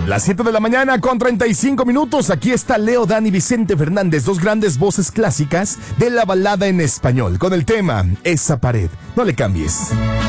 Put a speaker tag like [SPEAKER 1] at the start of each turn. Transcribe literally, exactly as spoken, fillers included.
[SPEAKER 1] Las siete de la mañana con treinta y cinco minutos. Aquí está Leo Dan y Vicente Fernández, dos grandes voces clásicas de la balada en español, con el tema Esa pared. No le cambies.